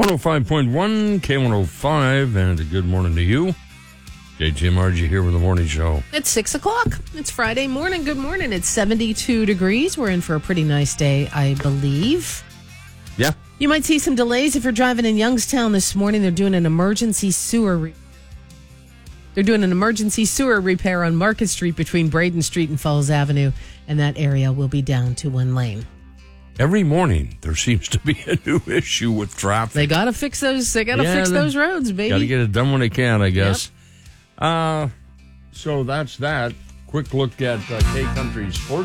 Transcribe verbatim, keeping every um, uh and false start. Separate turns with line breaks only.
one oh five point one, K one oh five, and a good morning to you. J J Margie here with the morning show.
It's six o'clock. It's Friday morning. Good morning. It's seventy-two degrees. We're in for a pretty nice day, I believe.
Yeah.
You might see some delays if you're driving in Youngstown this morning. They're doing an emergency sewer re- They're doing an emergency sewer repair on Market Street between Braden Street and Falls Avenue, and that area will be down to one lane.
Every morning, there seems to be a new issue with traffic.
They got to fix those. They got to
Yeah,
fix
they-
those roads, baby.
Got to get it done when they can, I guess. Uh, so that's that. Quick look at uh, K Country Sports.